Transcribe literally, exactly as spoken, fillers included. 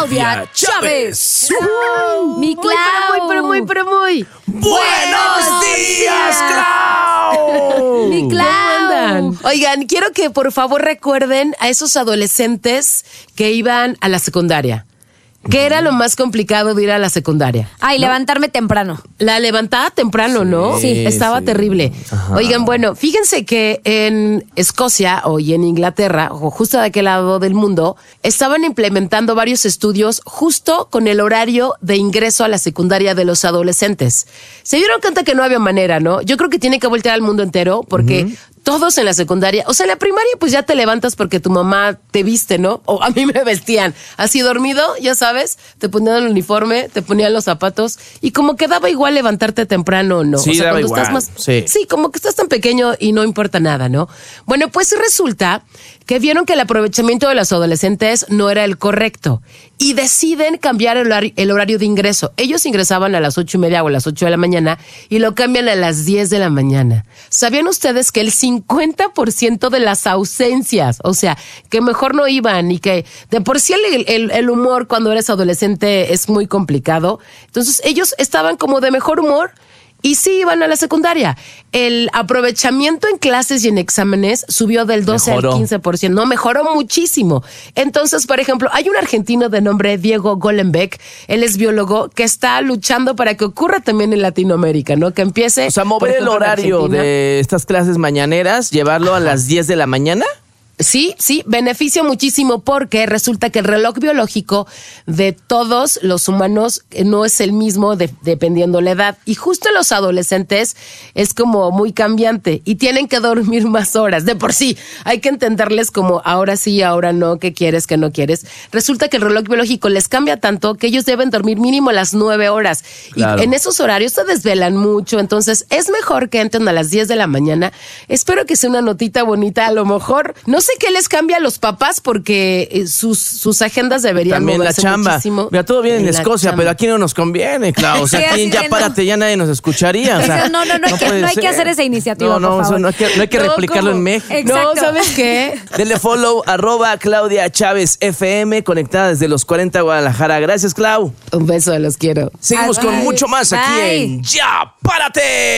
Claudia Chávez. Uh, Mi Clau. Muy, pero muy, pero muy. ¡Buenos días, Clau! Mi Clau. Oigan, quiero que por favor recuerden a esos adolescentes que iban a la secundaria. ¿Qué era lo más complicado de ir a la secundaria? Ay, ¿no? Levantarme temprano. La levantada temprano, ¿no? Sí. Estaba sí. terrible. Ajá. Oigan, bueno, fíjense que en Escocia o y en Inglaterra, o justo de aquel lado del mundo, estaban implementando varios estudios justo con el horario de ingreso a la secundaria de los adolescentes. Se dieron cuenta que no había manera, ¿no? Yo creo que tiene que voltear al mundo entero porque... Uh-huh. Todos en la secundaria, o sea, en la primaria pues ya te levantas porque tu mamá te viste, ¿no? O a mí me vestían así dormido, ya sabes, te ponían el uniforme, te ponían los zapatos y como que daba igual levantarte temprano o no. Sí, o sea, daba cuando igual. estás más, sí. sí, como que estás tan pequeño y no importa nada, ¿no? Bueno, pues resulta que vieron que el aprovechamiento de los adolescentes no era el correcto y deciden cambiar el horario, el horario de ingreso. Ellos ingresaban a las ocho y media o a las ocho de la mañana y lo cambian a las diez de la mañana. ¿Sabían ustedes que el cincuenta por ciento de las ausencias, o sea, que mejor no iban y que de por sí el, el, el humor cuando eres adolescente es muy complicado? Entonces ellos estaban como de mejor humor y sí iban a la secundaria. El aprovechamiento en clases y en exámenes subió del doce Mejoró. al quince por ciento. No, mejoró muchísimo. Entonces, por ejemplo, hay un argentino de nombre Diego Golenbeck, él es biólogo, que está luchando para que ocurra también en Latinoamérica, ¿no? Que empiece... O sea, mover por ejemplo, el horario de estas clases mañaneras, llevarlo a las diez de la mañana. Sí, sí, beneficia muchísimo porque resulta que el reloj biológico de todos los humanos no es el mismo de, dependiendo la edad. Y justo en los adolescentes es como muy cambiante y tienen que dormir más horas. De por sí, hay que entenderles como ahora sí, ahora no, qué quieres, qué no quieres. Resulta que el reloj biológico les cambia tanto que ellos deben dormir mínimo las nueve horas. Claro. Y en esos horarios se desvelan mucho. Entonces es mejor que entren a las diez de la mañana. Espero que sea una notita bonita. A lo mejor, no sé qué les cambia a los papás porque eh, sus, sus agendas deberían También la moverse chamba. muchísimo. Mira, todo bien en, En la Escocia, chamba. pero aquí no nos conviene, Clau. O sea, Sí, aquí así ya de párate, no. ya nadie nos escucharía. O sea, No, no, no hay que- puede no hay que ser. hacer esa iniciativa, No, no, por o sea, favor. no hay que, no hay que No, replicarlo ¿cómo? en México. Exacto. No, ¿sabes qué? Denle follow, arroba Claudia Chávez F M, conectada desde los cuarenta Guadalajara. Gracias, Clau. Un beso, los quiero. Seguimos Bye. con mucho más aquí Bye. en Ya Párate.